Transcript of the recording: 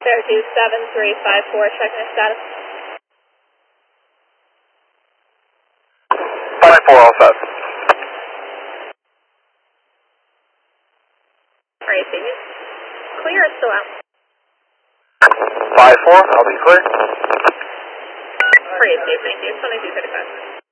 7354, checking the status. 5-4, all set. Alright, so you clear or still out? 5-4, I'll be clear. Alright, Dave, thank you. 2235.